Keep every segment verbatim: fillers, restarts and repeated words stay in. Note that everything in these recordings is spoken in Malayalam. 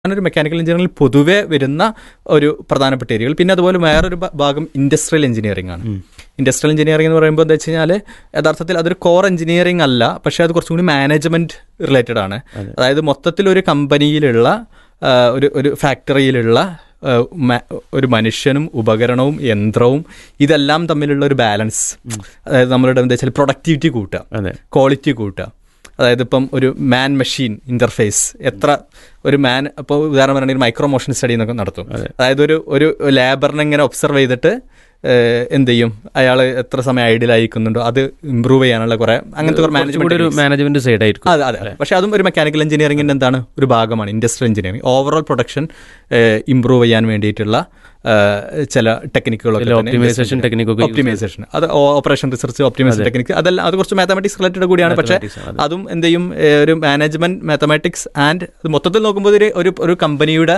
ഒരു മെക്കാനിക്കൽ എഞ്ചിനീയറിംഗിൽ പൊതുവെ വരുന്ന ഒരു പ്രധാനപ്പെട്ട ഏരിയകൾ. പിന്നെ അതുപോലെ വേറൊരു ഭാഗം ഇൻഡസ്ട്രിയൽ എഞ്ചിനീയറിംഗ് ആണ്. ഇൻഡസ്ട്രിയൽ എഞ്ചിനീയറിംഗ് എന്ന് പറയുമ്പോൾ എന്താ വെച്ച് കഴിഞ്ഞാൽ യഥാർത്ഥത്തിൽ അതൊരു കോർ എഞ്ചിനീയറിംഗ് അല്ല, പക്ഷേ അത് കുറച്ചും കൂടി മാനേജ്മെന്റ് റിലേറ്റഡ് ആണ്. അതായത് മൊത്തത്തിൽ ഒരു കമ്പനിയിലുള്ള ഒരു ഒരു ഫാക്ടറിയിലുള്ള ഒരു മനുഷ്യനും ഉപകരണവും യന്ത്രവും ഇതെല്ലാം തമ്മിലുള്ള ഒരു ബാലൻസ്, അതായത് നമ്മളുടെ എന്താ വെച്ചാൽ പ്രൊഡക്ടിവിറ്റി കൂട്ടുക, ക്വാളിറ്റി കൂട്ടുക. അതായത് ഇപ്പം ഒരു മാൻ മെഷീൻ ഇൻ്റർഫേസ് എത്ര ഒരു മാൻ ഇപ്പോൾ ഉദാഹരണം പറയുകയാണെങ്കിൽ ഒരു മൈക്രോ മോഷൻ സ്റ്റഡി എന്നൊക്കെ നടത്തും. അതായത് ഒരു ഒരു ലേബറിനെ ഇങ്ങനെ ഒബ്സർവ് ചെയ്തിട്ട് എന്ത് ചെയ്യും, അയാൾ എത്ര സമയം ഐഡിയലായിരിക്കുന്നുണ്ടോ അത് ഇമ്പ്രൂവ് ചെയ്യാനുള്ള കുറെ അങ്ങനത്തെ മാനേജ്മെന്റ് മാനേജ്മെന്റ് സൈഡ് ആയിരിക്കും. അതെ അതെ പക്ഷേ അതും ഒരു മെക്കാനിക്കൽ എഞ്ചിനീയറിംഗിൻ്റെ എന്താണ് ഒരു ഭാഗമാണ്. Industrial engineering overall production improve ചെയ്യാൻ വേണ്ടിയിട്ടുള്ള ചില ടെക്നിക്കുകളൊക്കെ, ഒപ്റ്റിമൈസേഷൻ ടെക്നിക്കൊക്കെ, ഒപ്റ്റിമൈസേഷൻ അത് ഓപ്പറേഷൻ റിസർച്ച് ഒപ്റ്റിമൈസേഷൻ ടെക്നിക്ക് അതെല്ലാം അത് കുറച്ച് മാത്തമാറ്റിക്സ് റിലേറ്റഡ് കൂടിയാണ്. പക്ഷേ അതും എന്ത് ചെയ്യും, ഒരു മാനേജ്മെന്റ് മാത്തമാറ്റിക്സ് ആൻഡ് മൊത്തത്തിൽ നോക്കുമ്പോൾ ഒരു ഒരു കമ്പനിയുടെ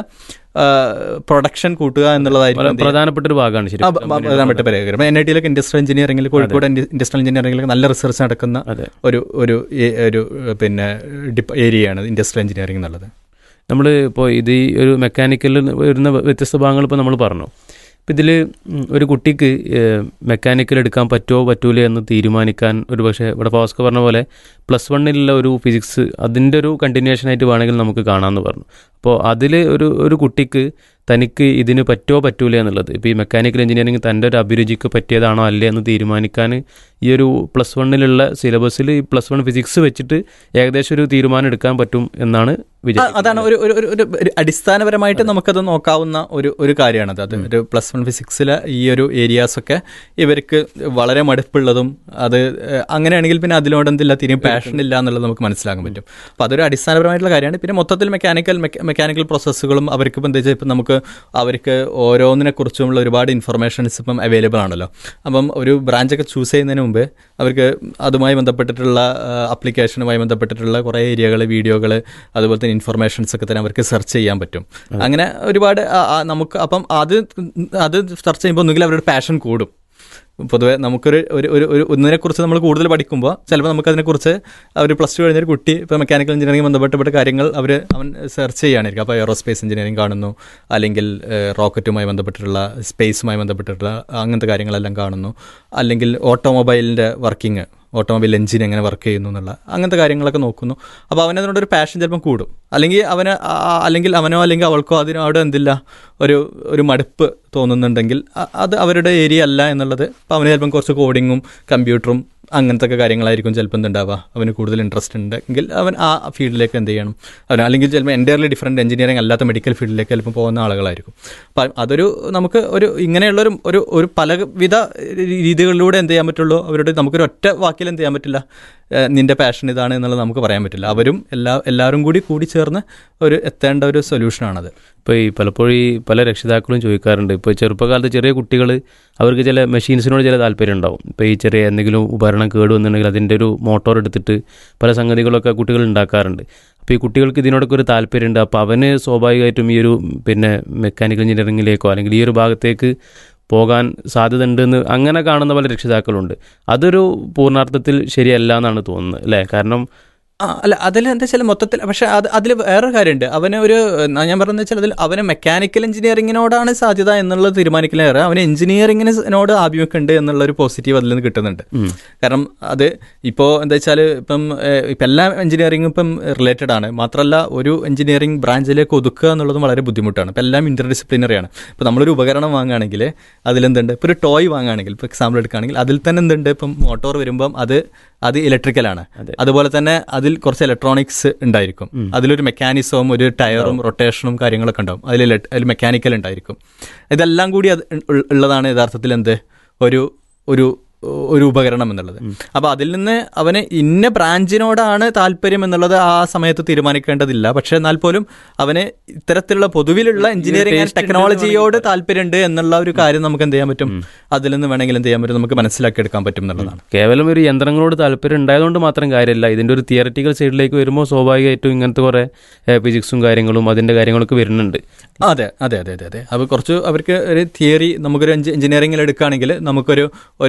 പ്രൊഡക്ഷൻ കൂട്ടുക എന്നുള്ളതായിരിക്കും പ്രധാനപ്പെട്ട ഒരു ഭാഗമാണ്. ശരി, പ്രധാനപ്പെട്ട പരിഹാരം. എൻ ഐ ടിയിലൊക്കെ ഇൻഡസ്ട്രിയൽ എഞ്ചിനീയറിംഗിൽ, കോഴിക്കോട് ഇൻഡസ്ട്രിയൽ എഞ്ചിനീയറിംഗിൽ നല്ല റിസർച്ച് നടക്കുന്ന ഒരു ഒരു ഒരു പിന്നെ ഏരിയയാണ് ഇൻഡസ്ട്രിയൽ എഞ്ചിനീയറിംഗ് എന്നുള്ളത്. നമ്മൾ ഇപ്പോൾ ഇത് ഈ ഒരു മെക്കാനിക്കലിൽ വരുന്ന വ്യത്യസ്ത ഭാഗങ്ങൾ ഇപ്പോൾ നമ്മൾ പറഞ്ഞു. ഇപ്പം ഇതിൽ ഒരു കുട്ടിക്ക് മെക്കാനിക്കൽ എടുക്കാൻ പറ്റുമോ പറ്റൂലേ എന്ന് തീരുമാനിക്കാൻ ഒരു പക്ഷേ ഇവിടെ ഫാസ്ക് പറഞ്ഞ പോലെ പ്ലസ് വണ്ണിലുള്ള ഒരു ഫിസിക്സ് അതിൻ്റെ ഒരു കണ്ടിന്യൂഷനായിട്ട് വേണമെങ്കിൽ നമുക്ക് കാണാമെന്ന് പറഞ്ഞു. അപ്പോൾ അതിൽ ഒരു ഒരു കുട്ടിക്ക് തനിക്ക് ഇതിന് പറ്റുമോ പറ്റൂലേ എന്നുള്ളത്, ഇപ്പോൾ ഈ മെക്കാനിക്കൽ എഞ്ചിനീയറിംഗ് തൻ്റെ ഒരു അഭിരുചിക്ക് പറ്റിയതാണോ അല്ലേ എന്ന് തീരുമാനിക്കാൻ ഈ ഒരു പ്ലസ് വണ്ണിലുള്ള സിലബസിൽ ഈ പ്ലസ് വൺ ഫിസിക്സ് വെച്ചിട്ട് ഏകദേശം ഒരു തീരുമാനം എടുക്കാൻ പറ്റും എന്നാണ് വിചാരിക്കുന്നത്. അതാണ് ഒരു ഒരു അടിസ്ഥാനപരമായിട്ട് നമുക്കത് നോക്കാവുന്ന ഒരു ഒരു കാര്യമാണത്. അത് ഒരു പ്ലസ് വൺ ഫിസിക്സിലെ ഈ ഒരു ഏരിയാസൊക്കെ ഇവർക്ക് വളരെ മടുപ്പുള്ളതും അത് അങ്ങനെയാണെങ്കിൽ പിന്നെ അതിനോട് എന്തില്ല തീരെ പാഷൻ ഇല്ല എന്നുള്ളത് നമുക്ക് മനസ്സിലാക്കാൻ പറ്റും. അപ്പോൾ അതൊരു അടിസ്ഥാനപരമായിട്ടുള്ള കാര്യമാണ്. പിന്നെ മൊത്തത്തിൽ മെക്കാനിക്കൽ മെക്കാനിക്കൽ പ്രോസസ്സുകളും അവർക്ക് ഇപ്പം എന്താ വെച്ചാൽ ഇപ്പം നമുക്ക് അവർക്ക് ഓരോന്നിനെ കുറിച്ചുമുള്ള ഒരുപാട് ഇൻഫർമേഷൻസ് ഇപ്പം അവൈലബിൾ ആണല്ലോ. അപ്പം ഒരു ബ്രാഞ്ചൊക്കെ ചൂസ് ചെയ്യുന്നതിന് മുമ്പ് അവർക്ക് അതുമായി ബന്ധപ്പെട്ടിട്ടുള്ള ആപ്ലിക്കേഷനുമായി ബന്ധപ്പെട്ടിട്ടുള്ള കുറേ ഏരിയകൾ, വീഡിയോകൾ, അതുപോലെ തന്നെ ഇൻഫർമേഷൻസ് ഒക്കെ തന്നെ അവർക്ക് സെർച്ച് ചെയ്യാൻ പറ്റും. അങ്ങനെ ഒരുപാട് നമുക്ക് അപ്പം അത് അത് സെർച്ച് ചെയ്യുമ്പോൾ ഒന്നുകിൽ അവരുടെ പാഷൻ കൂടും. പൊതുവെ നമുക്കൊരു ഒരു ഒരു ഒരു ഒന്നിനെക്കുറിച്ച് നമ്മൾ കൂടുതൽ പഠിക്കുമ്പോൾ ചിലപ്പോൾ നമുക്കതിനെക്കുറിച്ച് അവർ പ്ലസ് ടു കഴിഞ്ഞൊരു കുട്ടി ഇപ്പോൾ മെക്കാനിക്കൽ എഞ്ചിനീയറിംഗ് ബന്ധപ്പെട്ടപ്പെട്ട കാര്യങ്ങൾ അവർ അവൻ സെർച്ച് ചെയ്യാനായിരിക്കും. അപ്പോൾ എയറോസ്പേസ് എഞ്ചിനീയറിംഗ് കാണുന്നു, അല്ലെങ്കിൽ റോക്കറ്റുമായി ബന്ധപ്പെട്ടിട്ടുള്ള സ്പേസുമായി ബന്ധപ്പെട്ടിട്ടുള്ള അങ്ങനത്തെ കാര്യങ്ങളെല്ലാം കാണുന്നു, അല്ലെങ്കിൽ ഓട്ടോമൊബൈലിൻ്റെ വർക്കിംഗ്, ഓട്ടോമൊബൈൽ എഞ്ചിൻ എങ്ങനെ വർക്ക് ചെയ്യുന്നു എന്നുള്ള അങ്ങനത്തെ കാര്യങ്ങളൊക്കെ നോക്കുന്നു. അപ്പോൾ അവനതിനോടൊരു പാഷൻ ചിലപ്പം കൂടും. അല്ലെങ്കിൽ അവന് അല്ലെങ്കിൽ അവനോ അല്ലെങ്കിൽ അവൾക്കോ അതിനോട് എന്തില്ല ഒരു ഒരു മടുപ്പ് തോന്നുന്നുണ്ടെങ്കിൽ അത് അവരുടെ ഏരിയ അല്ല എന്നുള്ളത്. അപ്പോൾ അവന് ചിലപ്പം കുറച്ച് കോഡിങ്ങും കമ്പ്യൂട്ടറും അങ്ങനത്തെ ഒക്കെ കാര്യങ്ങളായിരിക്കും ചിലപ്പോൾ എന്തുണ്ടാവുക, അവന് കൂടുതൽ ഇൻട്രസ്റ്റ് ഉണ്ടെങ്കിൽ അവൻ ആ ഫീൽഡിലേക്ക് എന്ത് ചെയ്യണം അവൻ, അല്ലെങ്കിൽ ചിലപ്പോൾ എൻ്റയർലി ഡിഫറെൻറ്റ് എഞ്ചിനീയറിംഗ് അല്ലാത്ത മെഡിക്കൽ ഫീൽഡിലേക്ക് ചിലപ്പോൾ പോകുന്ന ആളുകളായിരിക്കും. അപ്പം അതൊരു നമുക്ക് ഒരു ഇങ്ങനെയുള്ളൊരു ഒരു ഒരു പലവിധ രീതികളിലൂടെ എന്ത് ചെയ്യാൻ പറ്റുള്ളൂ, അവരുടെ നമുക്കൊരു ഒറ്റ വാക്കിൽ എന്ത് ചെയ്യാൻ പറ്റില്ല, നിൻ്റെ പാഷൻ ഇതാണ് എന്നുള്ളത് നമുക്ക് പറയാൻ പറ്റില്ല. അവരും എല്ലാ എല്ലാവരും കൂടി കൂടി ചേർന്ന് ഒരു എത്തേണ്ട ഒരു സൊല്യൂഷനാണത്. ഇപ്പോൾ ഈ പലപ്പോഴും ഈ പല രക്ഷിതാക്കളും ചോദിക്കാറുണ്ട്, ഇപ്പോൾ ചെറുപ്പകാലത്ത് ചെറിയ കുട്ടികൾ അവർക്ക് ചില മെഷീൻസിനോട് ചില താല്പര്യം ഉണ്ടാവും. ഇപ്പോൾ ഈ ചെറിയ എന്തെങ്കിലും ഉപകരണം കേടുവന്നുണ്ടെങ്കിൽ അതിൻ്റെ ഒരു മോട്ടോർ എടുത്തിട്ട് പല സംഗതികളൊക്കെ കുട്ടികൾ ഉണ്ടാക്കാറുണ്ട്. അപ്പോൾ ഈ കുട്ടികൾക്ക് ഇതിനോടൊക്കെ ഒരു താല്പര്യമുണ്ട്. അപ്പോൾ അവന് സ്വാഭാവികമായിട്ടും ഈ ഒരു പിന്നെ മെക്കാനിക്കൽ എഞ്ചിനീയറിംഗിലേക്കോ അല്ലെങ്കിൽ ഈ ഒരു ഭാഗത്തേക്ക് പോകാൻ സാധ്യത ഉണ്ടെന്ന് അങ്ങനെ കാണുന്ന പല രക്ഷിതാക്കളുണ്ട്. അതൊരു പൂർണ്ണാർത്ഥത്തിൽ ശരിയല്ല എന്നാണ് തോന്നുന്നത്, അല്ലേ? കാരണം ആ അല്ല അതിൽ എന്താ വെച്ചാൽ മൊത്തത്തിൽ പക്ഷേ അത് അതിൽ വേറൊരു കാര്യമുണ്ട്. അവന് ഒരു ഞാൻ പറയുന്നത് വെച്ചാൽ അതിൽ അവന് മെക്കാനിക്കൽ എഞ്ചിനീയറിങ്ങിനോടാണ് സാധ്യത എന്നുള്ളത് തീരുമാനിക്കലേറെ അവന് എഞ്ചിനീയറിങ്ങിനോട് ആഭിമുഖ്യമുണ്ട് എന്നുള്ളൊരു പോസിറ്റീവ് അതിൽ നിന്ന് കിട്ടുന്നുണ്ട്. കാരണം അത് ഇപ്പോൾ എന്താ വെച്ചാൽ ഇപ്പം ഇപ്പം എല്ലാ എഞ്ചിനീയറിംഗും ഇപ്പം റിലേറ്റഡ് ആണ്. മാത്രമല്ല ഒരു എഞ്ചിനീയറിംഗ് ബ്രാഞ്ചിലേക്ക് ഒതുക്കുക എന്നുള്ളതും വളരെ ബുദ്ധിമുട്ടാണ്. ഇപ്പം എല്ലാം ഇൻ്റർ ഡിസിപ്ലിനറിയാണ്. ഇപ്പോൾ നമ്മളൊരു ഉപകരണം വാങ്ങുകയാണെങ്കിൽ അതിലെന്തുണ്ട്, ഇപ്പോൾ ഒരു ടോയ് വാങ്ങുകയാണെങ്കിൽ ഇപ്പോൾ എക്സാമ്പിൾ എടുക്കുകയാണെങ്കിൽ അതിൽ തന്നെ എന്തുണ്ട്, ഇപ്പം മോട്ടോർ വരുമ്പം അത് അത് ഇലക്ട്രിക്കലാണ്. അതുപോലെ തന്നെ അതിൽ കുറച്ച് ഇലക്ട്രോണിക്സ് ഉണ്ടായിരിക്കും. അതിലൊരു മെക്കാനിസവും ഒരു ടയറും റൊട്ടേഷനും കാര്യങ്ങളൊക്കെ ഉണ്ടാവും. അതിൽ അതിൽ മെക്കാനിക്കൽ ഉണ്ടായിരിക്കും. ഇതെല്ലാം കൂടി അത് ഉള്ളതാണ് യഥാർത്ഥത്തിൽ എന്ത് ഒരു ഒരു ഒരു ഉപകരണം എന്നുള്ളത്. അപ്പോൾ അതിൽ നിന്ന് അവന് ഇന്ന ബ്രാഞ്ചിനോടാണ് താല്പര്യം എന്നുള്ളത് ആ സമയത്ത് തീരുമാനിക്കേണ്ടതില്ല. പക്ഷേ എന്നാൽ പോലും അവന് ഇത്തരത്തിലുള്ള പൊതുവിലുള്ള എഞ്ചിനീയറിംഗ് ആൻഡ് ടെക്നോളജിയോട് താല്പര്യമുണ്ട് എന്നുള്ള ഒരു കാര്യം നമുക്ക് എന്ത് ചെയ്യാൻ പറ്റും, അതിൽ നിന്ന് വേണമെങ്കിൽ എന്ത് ചെയ്യാൻ പറ്റും, നമുക്ക് മനസ്സിലാക്കി എടുക്കാൻ പറ്റും എന്നുള്ളതാണ്. കേവലം ഒരു യന്ത്രങ്ങളോട് താല്പര്യം ഉണ്ടായതുകൊണ്ട് മാത്രം കാര്യമില്ല. ഇതിൻ്റെ ഒരു തിയററ്റിക്കൽ സൈഡിലേക്ക് വരുമ്പോൾ സ്വാഭാവികമായിട്ടും ഇങ്ങനത്തെ കുറേ ഫിസിക്സും കാര്യങ്ങളും അതിൻ്റെ കാര്യങ്ങളൊക്കെ വരുന്നുണ്ട്. അതെ അതെ അതെ അതെ അതെ അപ്പോൾ കുറച്ച് അവർക്ക് ഒരു തിയറി നമുക്കൊരു എഞ്ചിനീയറിംഗിൽ എടുക്കുകയാണെങ്കിൽ നമുക്കൊരു ഒരു ഏകദേശം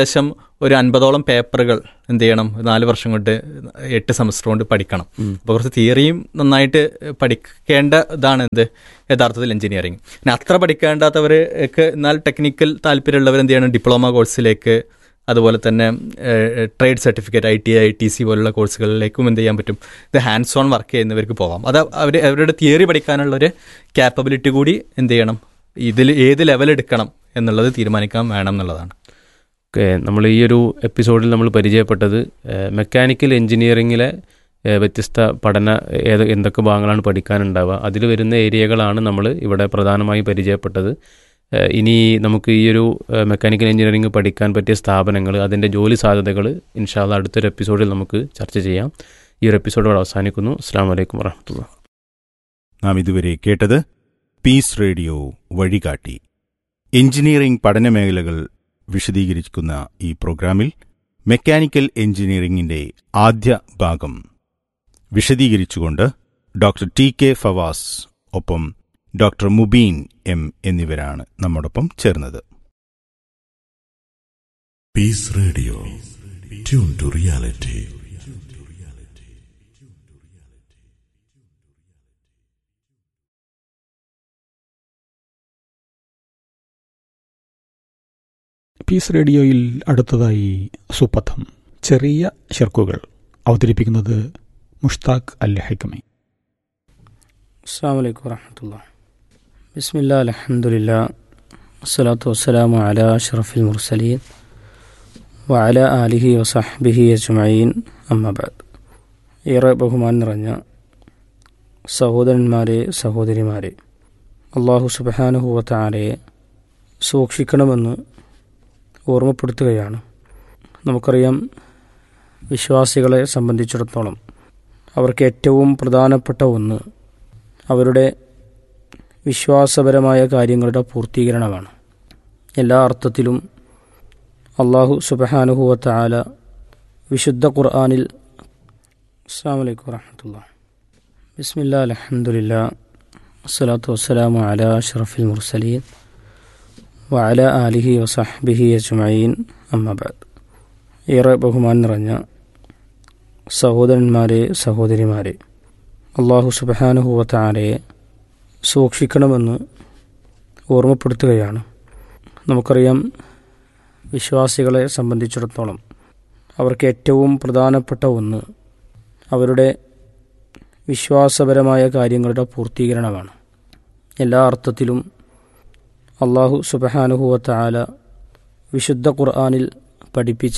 ഏകദേശം ഒരു അൻപതോളം പേപ്പറുകൾ എന്ത് ചെയ്യണം, നാല് വർഷം കൊണ്ട് എട്ട് സെമസ്റ്റർ കൊണ്ട് പഠിക്കണം. അപ്പോൾ കുറച്ച് തിയറിയും നന്നായിട്ട് പഠിക്കേണ്ട ഇതാണ് എന്ത് യഥാർത്ഥത്തിൽ എഞ്ചിനീയറിങ്. പിന്നെ അത്ര പഠിക്കേണ്ടാത്തവർക്ക് എന്നാൽ ടെക്നിക്കൽ താല്പര്യമുള്ളവർ എന്ത് ചെയ്യണം, ഡിപ്ലോമ കോഴ്സിലേക്ക്, അതുപോലെ തന്നെ trade certificate I T I T C പോലുള്ള കോഴ്സുകളിലേക്കും എന്ത് ചെയ്യാൻ പറ്റും, ഇത് ഹാൻഡ്സ് ഓൺ വർക്ക് ചെയ്യുന്നവർക്ക് പോകാം. അത് അവർ അവരുടെ തിയറി പഠിക്കാനുള്ളൊരു ക്യാപ്പബിലിറ്റി കൂടി എന്ത് ചെയ്യണം, ഇതിൽ ഏത് ലെവൽ എടുക്കണം എന്നുള്ളത് തീരുമാനിക്കാൻ വേണം എന്നുള്ളതാണ്. ഓക്കെ, നമ്മൾ ഈ ഒരു എപ്പിസോഡിൽ നമ്മൾ പരിചയപ്പെട്ടത് മെക്കാനിക്കൽ എഞ്ചിനീയറിങ്ങിലെ വ്യത്യസ്ത പഠന ഏത് എന്തൊക്കെ ഭാഗങ്ങളാണ് പഠിക്കാനുണ്ടാവുക, അതിൽ വരുന്ന ഏരിയകളാണ് നമ്മൾ ഇവിടെ പ്രധാനമായും പരിചയപ്പെട്ടത്. ഇനി നമുക്ക് ഈ ഒരു മെക്കാനിക്കൽ എഞ്ചിനീയറിംഗ് പഠിക്കാൻ പറ്റിയ സ്ഥാപനങ്ങൾ, അതിൻ്റെ ജോലി സാധ്യതകൾ ഇൻഷാ അല്ലാഹ് അടുത്തൊരു എപ്പിസോഡിൽ നമുക്ക് ചർച്ച ചെയ്യാം. ഈ ഒരു എപ്പിസോഡ് അവസാനിക്കുന്നു. അസ്സലാമു അലൈക്കും വറഹ്മത്തുള്ളാഹി. നാം ഇതുവരെ കേട്ടത് പീസ് റേഡിയോ വഴികാട്ടി. എഞ്ചിനീയറിംഗ് പഠനമേഖലകൾ വിശദീകരിക്കുന്ന ഈ പ്രോഗ്രാമിൽ മെക്കാനിക്കൽ എഞ്ചിനീയറിംഗിന്റെ ആദ്യ ഭാഗം വിശദീകരിച്ചുകൊണ്ട് ഡോക്ടർ ടി കെ ഫവാസ് ഒപ്പം ഡോക്ടർ മുബീൻ എം എന്നിവരാണ് നമ്മോടൊപ്പം ചേർന്നത്. Piece radio, tune to reality. Piece റേഡിയോയിൽ അടുത്തതായി സുപഥം, ചെറിയ ശർക്കുകൾ. അവതരിപ്പിക്കുന്നത് മുഷ്താഖ് അൽ ഹൈക്കമി. അസ്സലാമു അലൈക്കും വറഹ്മത്തുള്ളാഹി. ബിസ്മില്ലാഹി അൽഹംദുലില്ലാഹി വസ്സലാത്തു വസ്സലാമു അലാ അഷ്റഫിൽ മുർസലീൻ വഅലാ ആലിഹി വസഹ്ബിഹി അജ്മഈൻ, അമ്മാ ബഅദ്. ഏറെ ബഹുമാനം നിറഞ്ഞ സഹോദരന്മാരെ, സഹോദരിമാരെ, അല്ലാഹു സുബ്ഹാനഹു വ തആലയെ സൂക്ഷിക്കണമെന്ന് ഓർമ്മപ്പെടുത്തുകയാണ്. നമുക്കറിയാം, വിശ്വാസികളെ സംബന്ധിച്ചിടത്തോളം അവർക്ക് ഏറ്റവും പ്രധാനപ്പെട്ട ഒന്ന് അവരുടെ വിശ്വാസപരമായ കാര്യങ്ങളുടെ പൂർത്തീകരണമാണ്. എല്ലാ അർത്ഥത്തിലും അല്ലാഹു സുബ്ഹാനഹു വ തആല വിശുദ്ധ ഖുർആനിൽ അസ്സലാമു അലൈക്കും വറഹ്മത്തുള്ളാഹി. ബിസ്മില്ലാഹി അൽഹംദുലില്ലാഹി വസ്സലാത്തു വസ്സലാമു അലാ അഷ്റഫിൽ മുർസലീൻ വഅലാ ആലിഹി വസഹ്ബിഹി അജ്മഈൻ, അമ്മാ ബഅദ്. ഏറെ ബഹുമാനം നിറഞ്ഞ സഹോദരന്മാരെ, സഹോദരിമാരെ, അല്ലാഹു സുബ്ഹാനഹു വ തആലയെ സൂക്ഷിക്കണമെന്ന് ഓർമ്മപ്പെടുത്തുകയാണ്. നമുക്കറിയാം, വിശ്വാസികളെ സംബന്ധിച്ചിടത്തോളം അവർക്ക് ഏറ്റവും പ്രധാനപ്പെട്ട ഒന്ന് അവരുടെ വിശ്വാസപരമായ കാര്യങ്ങളുടെ പൂർത്തീകരണമാണ്. എല്ലാ അർത്ഥത്തിലും അല്ലാഹു സുബ്ഹാനഹു വ തആല വിശുദ്ധ ഖുർആനിൽ പഠിപ്പിച്ച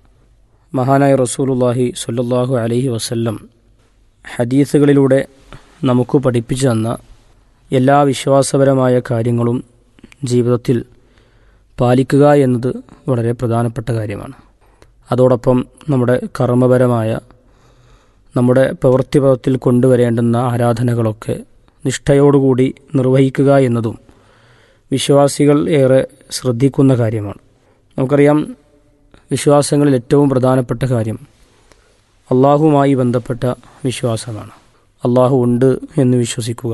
മഹാനായ റസൂലുള്ളാഹി സ്വല്ലല്ലാഹു അലൈഹി വസല്ലം ഹദീസുകളിലൂടെ നമുക്ക് പഠിപ്പിച്ചു തന്ന എല്ലാ വിശ്വാസപരമായ കാര്യങ്ങളും ജീവിതത്തിൽ പാലിക്കുക എന്നത് വളരെ പ്രധാനപ്പെട്ട കാര്യമാണ്. അതോടൊപ്പം നമ്മുടെ കർമ്മപരമായ, നമ്മുടെ പ്രവൃത്തിപഥത്തിൽ കൊണ്ടുവരേണ്ടുന്ന ആരാധനകളൊക്കെ നിഷ്ഠയോടുകൂടി നിർവഹിക്കുക എന്നതും വിശ്വാസികൾ ഏറെ ശ്രദ്ധിക്കുന്ന കാര്യമാണ്. നമുക്കറിയാം, വിശ്വാസങ്ങളിൽ ഏറ്റവും പ്രധാനപ്പെട്ട കാര്യം അള്ളാഹുവുമായി ബന്ധപ്പെട്ട വിശ്വാസമാണ്. അള്ളാഹു ഉണ്ട് എന്ന് വിശ്വസിക്കുക,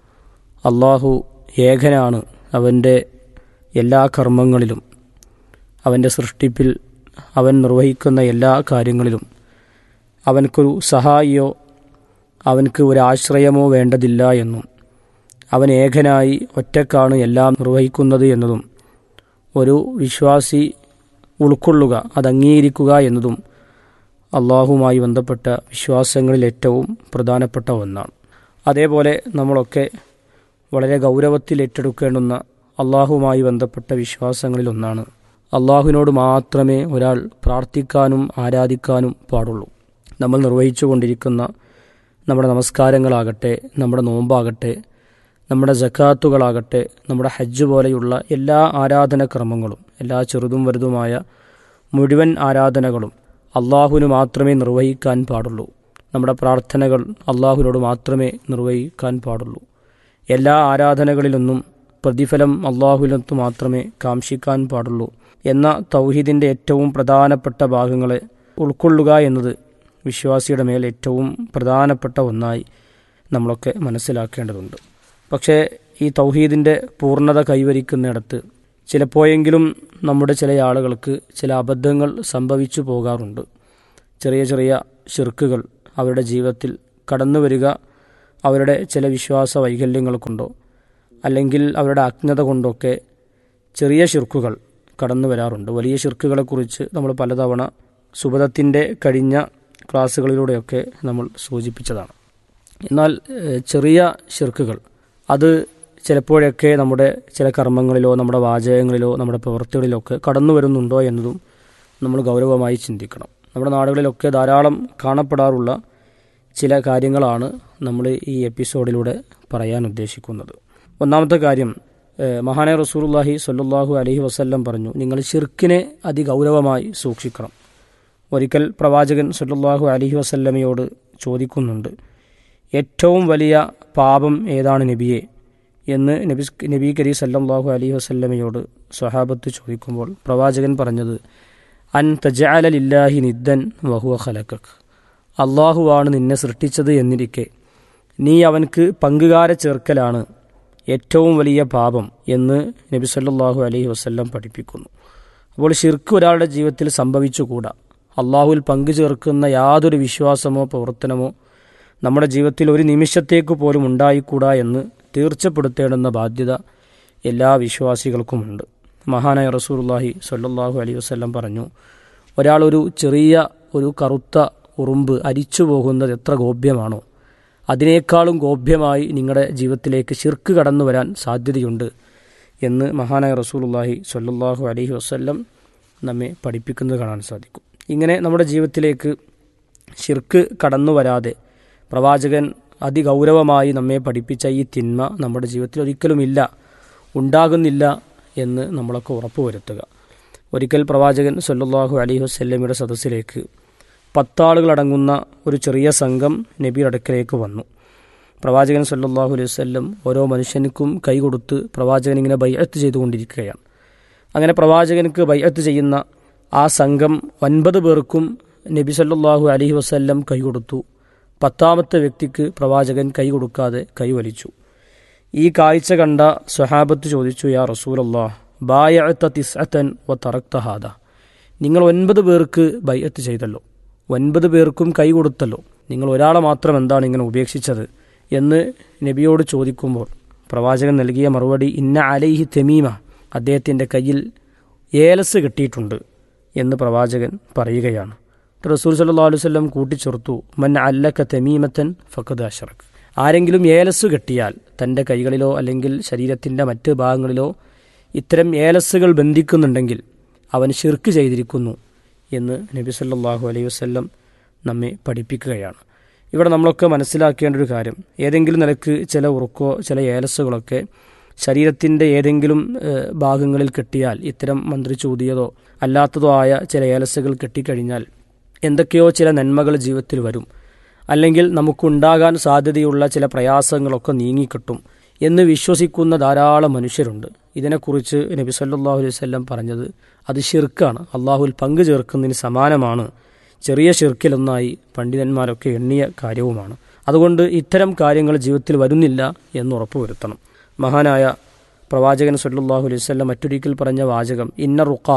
അള്ളാഹു ഏകനാണ്, അവൻ്റെ എല്ലാ കർമ്മങ്ങളിലും, അവൻ്റെ സൃഷ്ടിപ്പിൽ, അവൻ നിർവഹിക്കുന്ന എല്ലാ കാര്യങ്ങളിലും അവനക്കൊരു സഹായിയോ അവനക്ക് ഒരു ആശ്രയമോ വേണ്ടതില്ല എന്നും അവൻ ഏകനായി ഒറ്റക്കാണ് എല്ലാം നിർവഹിക്കുന്നത് എന്നതും ഒരു വിശ്വാസി ഉൾക്കൊള്ളുക, അത് അംഗീകരിക്കുക എന്നതും അള്ളാഹുവുമായി ബന്ധപ്പെട്ട വിശ്വാസങ്ങളിൽ ഏറ്റവും പ്രധാനപ്പെട്ട ഒന്നാണ്. അതേപോലെ നമ്മളൊക്കെ വളരെ ഗൗരവത്തിൽ ഏറ്റെടുക്കേണ്ടുന്ന അള്ളാഹുവുമായി ബന്ധപ്പെട്ട വിശ്വാസങ്ങളിൽ ഒന്നാണ് അള്ളാഹുവിനോട് മാത്രമേ ഒരാൾ പ്രാർത്ഥിക്കാനും ആരാധിക്കാനും പാടുള്ളൂ. നമ്മൾ നിർവഹിച്ചു കൊണ്ടിരിക്കുന്ന നമ്മുടെ നമസ്കാരങ്ങളാകട്ടെ, നമ്മുടെ നോമ്പാകട്ടെ, നമ്മുടെ സക്കാത്തുകളാകട്ടെ, നമ്മുടെ ഹജ്ജ് പോലെയുള്ള എല്ലാ ആരാധനക്രമങ്ങളും, എല്ലാ ചെറുതും വലുതുമായ മുഴുവൻ ആരാധനകളും അള്ളാഹുവിന് മാത്രമേ നിർവഹിക്കാൻ പാടുള്ളൂ. നമ്മുടെ പ്രാർത്ഥനകൾ അള്ളാഹുവിനോട് മാത്രമേ നിർവഹിക്കാൻ പാടുള്ളൂ. എല്ലാ ആരാധനകളിലൊന്നും പ്രതിഫലം അള്ളാഹുവിനൊത്ത് മാത്രമേ കാംക്ഷിക്കാൻ പാടുള്ളൂ എന്ന തൗഹീദിൻ്റെ ഏറ്റവും പ്രധാനപ്പെട്ട ഭാഗങ്ങളെ ഉൾക്കൊള്ളുക എന്നത് വിശ്വാസിയുടെ മേൽ ഏറ്റവും പ്രധാനപ്പെട്ട ഒന്നായി നമ്മളൊക്കെ മനസ്സിലാക്കേണ്ടതുണ്ട്. പക്ഷേ ഈ തൗഹീദിൻ്റെ പൂർണ്ണത കൈവരിക്കുന്നിടത്ത് ചിലപ്പോഴെങ്കിലും നമ്മുടെ ചില ആളുകൾക്ക് ചില അബദ്ധങ്ങൾ സംഭവിച്ചു പോകാറുണ്ട്. ചെറിയ ചെറിയ ശിർക്കുകൾ അവരുടെ ജീവിതത്തിൽ കടന്നു വരിക അവരുടെ ചില വിശ്വാസ വൈകല്യങ്ങൾ കൊണ്ടോ അല്ലെങ്കിൽ അവരുടെ അജ്ഞത കൊണ്ടൊക്കെ ചെറിയ ശിർക്കുകൾ കടന്നു വരാറുണ്ട്. വലിയ ശിർക്കുകളെക്കുറിച്ച് നമ്മൾ പലതവണ സുബദത്തിൻ്റെ കഴിഞ്ഞ ക്ലാസ്സുകളിലൂടെയൊക്കെ നമ്മൾ സൂചിപ്പിച്ചതാണ്. എന്നാൽ ചെറിയ ശിർക്കുകൾ അത് ചിലപ്പോഴൊക്കെ നമ്മുടെ ചില കർമ്മങ്ങളിലോ നമ്മുടെ വാചകങ്ങളിലോ നമ്മുടെ പ്രവൃത്തികളിലൊക്കെ കടന്നു വരുന്നുണ്ടോ എന്നതും നമ്മൾ ഗൗരവമായി ചിന്തിക്കണം. നമ്മുടെ നാടുകളിലൊക്കെ ധാരാളം കാണപ്പെടാറുള്ള ചില കാര്യങ്ങളാണ് നമ്മൾ ഈ എപ്പിസോഡിലൂടെ പറയാൻ ഉദ്ദേശിക്കുന്നത്. ഒന്നാമത്തെ കാര്യം, മഹാനായ റസൂലുള്ളാഹി സ്വല്ലല്ലാഹു അലൈഹി വസല്ലം പറഞ്ഞു, നിങ്ങൾ ശിർക്കിനെ അതിഗൗരവമായി സൂക്ഷിക്കണം. ഒരിക്കൽ പ്രവാചകൻ സ്വല്ലല്ലാഹു അലൈഹി വസല്ലമയോട് ചോദിക്കുന്നുണ്ട്, ഏറ്റവും വലിയ പാപം ഏതാണ് നബിയെ എന്ന് നബി നബി കരീം സല്ലല്ലാഹു അലൈഹി വസല്ലമയോട് സ്വഹാബത്ത് ചോദിക്കുമ്പോൾ പ്രവാചകൻ പറഞ്ഞത്, അൻ തജഅല ലില്ലാഹി നിദ്ദൻ വഹുവ ഖലഖക്, അള്ളാഹുവാണ് നിന്നെ സൃഷ്ടിച്ചത് എന്നിരിക്കെ നീ അവൻക്ക് പങ്കുകാരെ ചേർക്കലാണ് ഏറ്റവും വലിയ പാപം എന്ന് നബി സല്ലല്ലാഹു അലൈഹി വസല്ലം പഠിപ്പിക്കുന്നു. അപ്പോൾ ശിർക്ക് ഒരാളുടെ ജീവിതത്തിൽ സംഭവിച്ചുകൂടാ. അള്ളാഹുവിൽ പങ്കു ചേർക്കുന്ന യാതൊരു വിശ്വാസമോ പ്രവർത്തനമോ നമ്മുടെ ജീവിതത്തിൽ ഒരു നിമിഷത്തേക്ക് പോലും ഉണ്ടായിക്കൂടാ എന്ന് തീർച്ചപ്പെടുത്തേണ്ടുന്ന ബാധ്യത എല്ലാ വിശ്വാസികൾക്കുമുണ്ട്. മഹാനായ റസൂലുള്ളാഹി സ്വല്ലല്ലാഹു അലൈഹി വസല്ലം പറഞ്ഞു, ഒരാളൊരു ചെറിയ ഒരു കറുത്ത ഉറുമ്പ് അരിച്ചു പോകുന്നത് എത്ര ഗോപ്യമാണോ അതിനേക്കാളും ഗോപ്യമായി നിങ്ങളുടെ ജീവിതത്തിലേക്ക് ശിർക്ക് കടന്നു വരാൻ സാധ്യതയുണ്ട് എന്ന് മഹാനായ റസൂലുള്ളാഹി സ്വല്ലല്ലാഹു അലൈഹി വസല്ലം നമ്മെ പഠിപ്പിക്കുന്നത് കാണാൻ സാധിക്കും. ഇങ്ങനെ നമ്മുടെ ജീവിതത്തിലേക്ക് ശിർക്ക് കടന്നു വരാതെ പ്രവാചകൻ അതിഗൗരവമായി നമ്മെ പഠിപ്പിച്ച ഈ തിന്മ നമ്മുടെ ജീവിതത്തിൽ ഒരിക്കലുമില്ല, ഉണ്ടാകുന്നില്ല എന്ന് നമ്മളൊക്കെ ഉറപ്പുവരുത്തുക. ഒരിക്കൽ പ്രവാചകൻ സ്വല്ലല്ലാഹു അലൈഹി വസല്ലമയുടെ സദസ്സിലേക്ക് പത്താളുകളടങ്ങുന്ന ഒരു ചെറിയ സംഘം നബിയുടെ അടുക്കലേക്ക് വന്നു. പ്രവാചകൻ സ്വല്ലല്ലാഹു അലൈഹി വസല്ലം ഓരോ മനുഷ്യനുക്കും കൈ കൊടുത്ത് പ്രവാചകൻ ഇങ്ങനെ ബൈഅത്ത് ചെയ്തുകൊണ്ടിരിക്കുകയാണ്. അങ്ങനെ പ്രവാചകനുക്ക് ബൈഅത്ത് ചെയ്യുന്ന ആ സംഘം ഒൻപത് പേർക്കും നബി സ്വല്ലല്ലാഹു അലൈഹി വസല്ലം കൈ കൊടുത്തു. പത്താമത്തെ വ്യക്തിക്ക് പ്രവാചകൻ കൈ കൊടുക്കാതെ കൈവലിച്ചു. ഈ കാഴ്ച കണ്ട സ്വഹാബത്ത് ചോദിച്ചു, യാ റസൂലല്ലാഹ്, ബായഅത തിസ്അതൻ വ തറക്ത ഹാദ, നിങ്ങൾ ഒൻപത് പേർക്ക് ബൈഅത്ത് ചെയ്തല്ലോ, ഒൻപത് പേർക്കും കൈ കൊടുത്തല്ലോ, നിങ്ങൾ ഒരാളെ മാത്രം എന്താണ് ഇങ്ങനെ ഉപേക്ഷിച്ചത് എന്ന് നബിയോട് ചോദിക്കുമ്പോൾ പ്രവാചകൻ നൽകിയ മറുപടി, ഇന്ന അലൈഹി തമീമ, അദ്ദേഹത്തിൻ്റെ കയ്യിൽ ഏലസ് കിട്ടിയിട്ടുണ്ട് എന്ന് പ്രവാചകൻ പറയുകയാണ്. റസൂൽ സല്ലല്ലാഹു അലൈഹി വസല്ലം കൂട്ടിച്ചേർത്തു, മൻ അല്ലക തമീമത്തൻ ഫഖദ് അശ്റക്, ആരെങ്കിലും ഏലസ് കെട്ടിയാൽ തൻ്റെ കൈകളിലോ അല്ലെങ്കിൽ ശരീരത്തിൻ്റെ മറ്റ് ഭാഗങ്ങളിലോ ഇത്തരം ഏലസുകൾ ബന്ധിക്കുന്നുണ്ടെങ്കിൽ അവൻ ശിർക്ക് ചെയ്തിരിക്കുന്നു എന്ന് നബി സല്ലല്ലാഹു അലൈഹി വസല്ലം നമ്മെ പഠിപ്പിക്കുകയാണ്. ഇവിടെ നമ്മളൊക്കെ മനസ്സിലാക്കേണ്ട ഒരു കാര്യം, ഏതെങ്കിലും നിലക്ക് ചില ഉറുക്കോ ചില ഏലസുകളൊക്കെ ശരീരത്തിൻ്റെ ഏതെങ്കിലും ഭാഗങ്ങളിൽ കെട്ടിയാൽ, ഇത്തരം മന്ത്രിച്ചൂതിയതോ അല്ലാത്തതോ ആയ ചില ഏലസുകൾ കെട്ടിക്കഴിഞ്ഞാൽ എന്തൊക്കെയോ ചില നന്മകൾ ജീവിതത്തിൽ വരും, അല്ലെങ്കിൽ നമുക്കുണ്ടാകാൻ സാധ്യതയുള്ള ചില പ്രയാസങ്ങളൊക്കെ നീങ്ങിക്കിട്ടും എന്ന് വിശ്വസിക്കുന്ന ധാരാളം മനുഷ്യരുണ്ട്. ഇതിനെക്കുറിച്ച് നബി സല്ലല്ലാഹു അലൈഹി വസല്ലം പറഞ്ഞത് അത് ശിർക്കാണ്, അള്ളാഹുവിൽ പങ്കു ചേർക്കുന്നതിന് സമാനമാണ്, ചെറിയ ശിർക്കിലൊന്നായി പണ്ഡിതന്മാരൊക്കെ എണ്ണിയ കാര്യവുമാണ്. അതുകൊണ്ട് ഇത്തരം കാര്യങ്ങൾ ജീവിതത്തിൽ വരുന്നില്ല എന്ന് ഉറപ്പുവരുത്തണം. മഹാനായ പ്രവാചകൻ സല്ലല്ലാഹു അലൈഹി വസല്ലം മറ്റൊരിക്കൽ പറഞ്ഞ വാചകം, ഇന്ന റുഖ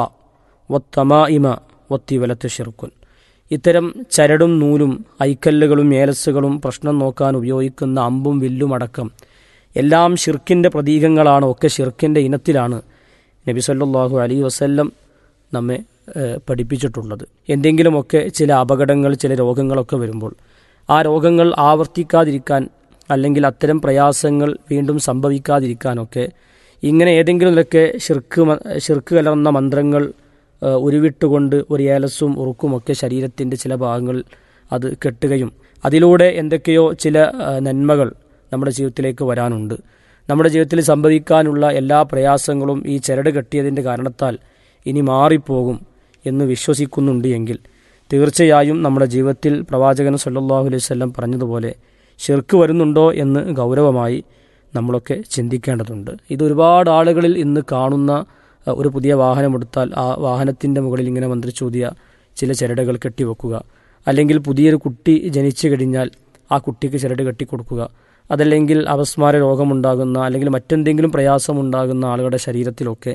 വത്തമാഇമ വത്തിവലത്ത് ഷിർക്കുൻ, ഇത്തരം ചരടും നൂലും ഐക്കല്ലുകളും ഏലസുകളും പ്രശ്നം നോക്കാൻ ഉപയോഗിക്കുന്ന അമ്പും വില്ലും അടക്കം എല്ലാം ഷിർക്കിൻ്റെ പ്രതീകങ്ങളാണ്, ഒക്കെ ഷിർക്കിൻ്റെ ഇനത്തിലാണ് നബി സല്ലല്ലാഹു അലൈഹി വസല്ലം നമ്മെ പഠിപ്പിച്ചിട്ടുള്ളത്. എന്തെങ്കിലുമൊക്കെ ചില അപകടങ്ങൾ ചില രോഗങ്ങളൊക്കെ വരുമ്പോൾ ആ രോഗങ്ങൾ ആവർത്തിക്കാതിരിക്കാൻ അല്ലെങ്കിൽ അത്തരം പ്രയാസങ്ങൾ വീണ്ടും സംഭവിക്കാതിരിക്കാനൊക്കെ ഇങ്ങനെ ഏതെങ്കിലും നിലയ്ക്ക് ഷിർക്ക് ഷിർക്ക് കലർന്ന മന്ത്രങ്ങൾ ഉരുവിട്ടുകൊണ്ട് ഒരു ഏലസും ഉറുക്കുമൊക്കെ ശരീരത്തിൻ്റെ ചില ഭാഗങ്ങൾ അത് കെട്ടുകയും അതിലൂടെ എന്തൊക്കെയോ ചില നന്മകൾ നമ്മുടെ ജീവിതത്തിലേക്ക് വരാനുണ്ട്, നമ്മുടെ ജീവിതത്തിൽ സംഭവിക്കാനുള്ള എല്ലാ പ്രയാസങ്ങളും ഈ ചരട് കെട്ടിയതിൻ്റെ കാരണത്താൽ ഇനി മാറിപ്പോകും എന്ന് വിശ്വസിക്കുന്നുണ്ട് എങ്കിൽ തീർച്ചയായും നമ്മുടെ ജീവിതത്തിൽ പ്രവാചകൻ സല്ലല്ലാഹു അലൈഹി വസല്ലം പറഞ്ഞതുപോലെ ഷിർക്ക് വരുന്നുണ്ടോ എന്ന് ഗൗരവമായി നമ്മളൊക്കെ ചിന്തിക്കേണ്ടതുണ്ട്. ഇതൊരുപാട് ആളുകളിൽ ഇന്ന് കാണുന്ന ഒരു പുതിയ വാഹനമെടുത്താൽ ആ വാഹനത്തിൻ്റെ മുകളിൽ ഇങ്ങനെ മന്ത്രിച്ചൂതിയ ചില ചരടുകൾ കെട്ടിവെക്കുക, അല്ലെങ്കിൽ പുതിയൊരു കുട്ടി ജനിച്ചു കഴിഞ്ഞാൽ ആ കുട്ടിക്ക് ചരട് കെട്ടിക്കൊടുക്കുക, അതല്ലെങ്കിൽ അപസ്മാര രോഗമുണ്ടാകുന്ന അല്ലെങ്കിൽ മറ്റെന്തെങ്കിലും പ്രയാസമുണ്ടാകുന്ന ആളുകളുടെ ശരീരത്തിലൊക്കെ